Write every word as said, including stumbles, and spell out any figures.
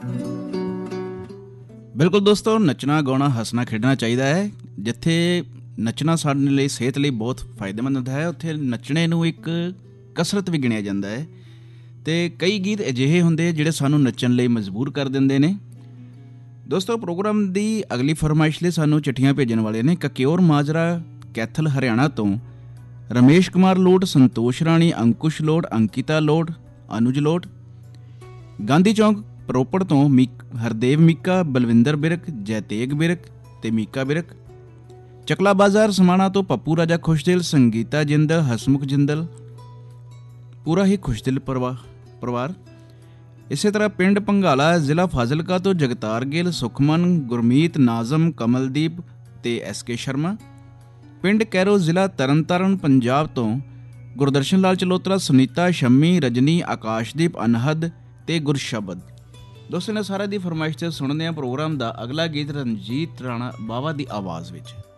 ਬਿਲਕੁਲ ਦੋਸਤੋ, ਨੱਚਣਾ ਗਾਉਣਾ ਹੱਸਣਾ ਖੇਡਣਾ ਚਾਹੀਦਾ ਹੈ। ਜਿੱਥੇ ਨੱਚਣਾ ਸਾਡੇ ਲਈ ਸਿਹਤ ਲਈ ਬਹੁਤ ਫਾਇਦੇਮੰਦ ਹੁੰਦਾ ਹੈ, ਉੱਥੇ ਨੱਚਣੇ ਨੂੰ ਇੱਕ ਕਸਰਤ ਵੀ ਗਿਣਿਆ ਜਾਂਦਾ ਹੈ। ਅਤੇ ਕਈ ਗੀਤ ਅਜਿਹੇ ਹੁੰਦੇ ਜਿਹੜੇ ਸਾਨੂੰ ਨੱਚਣ ਲਈ ਮਜਬੂਰ ਕਰ ਦਿੰਦੇ ਨੇ। ਦੋਸਤੋ, ਪ੍ਰੋਗਰਾਮ ਦੀ ਅਗਲੀ ਫਰਮਾਇਸ਼ ਲਈ ਸਾਨੂੰ ਚਿੱਠੀਆਂ ਭੇਜਣ ਵਾਲੇ ਨੇ ਕਕਿਓਰ ਮਾਜਰਾ ਕੈਥਲ ਹਰਿਆਣਾ ਤੋਂ ਰਮੇਸ਼ ਕੁਮਾਰ ਲੋਟ, ਸੰਤੋਸ਼ ਰਾਣੀ, ਅੰਕੁਸ਼ ਲੋਟ, ਅੰਕਿਤਾ ਲੋਟ, ਅਨੁਜ ਲੋਟ। ਗਾਂਧੀ ਚੌਂਕ ਰੋਪੜ ਤੋਂ ਮੀ ਹਰਦੇਵ ਮੀਕਾ, ਬਲਵਿੰਦਰ ਬਿਰਕ, ਜੈਤੇਗ ਬਿਰਕ ਅਤੇ ਮੀਕਾ ਬਿਰਕ। ਚਕਲਾ ਬਾਜ਼ਾਰ ਸਮਾਣਾ ਤੋਂ ਪੱਪੂ ਰਾਜਾ ਖੁਸ਼ਦਿਲ, ਸੰਗੀਤਾ ਜਿੰਦਲ, ਹਸਮੁਖ ਜਿੰਦਲ, ਪੂਰਾ ਹੀ ਖੁਸ਼ਦਿਲ ਪਰਿਵਾ ਪਰਿਵਾਰ। ਇਸੇ ਤਰ੍ਹਾਂ ਪਿੰਡ ਭੰਗਾਲਾ ਜ਼ਿਲ੍ਹਾ ਫਾਜ਼ਿਲਕਾ ਤੋਂ ਜਗਤਾਰ ਗਿੱਲ, ਸੁਖਮਨ, ਗੁਰਮੀਤ, ਨਾਜ਼ਮ, ਕਮਲਦੀਪ ਅਤੇ ਐਸ ਕੇ ਸ਼ਰਮਾ। ਪਿੰਡ ਕੈਰੋ ਜ਼ਿਲ੍ਹਾ ਤਰਨਤਾਰਨ ਪੰਜਾਬ ਤੋਂ ਗੁਰਦਰਸ਼ਨ ਲਾਲ ਚਲੋਤਰਾ, ਸੁਨੀਤਾ, ਸ਼ੰਮੀ, ਰਜਨੀ, ਆਕਾਸ਼ਦੀਪ, ਅਨਹਦ ਅਤੇ ਗੁਰਸ਼ਬਦ। ਦੋਸਤੋ, ਨੇ ਸਾਰਿਆਂ ਦੀ ਫਰਮਾਇਸ਼ 'ਤੇ ਸੁਣਦੇ ਹਾਂ ਪ੍ਰੋਗਰਾਮ ਦਾ ਅਗਲਾ ਗੀਤ ਰਣਜੀਤ ਰਾਣਾ ਬਾਵਾ ਦੀ ਆਵਾਜ਼ ਵਿੱਚ।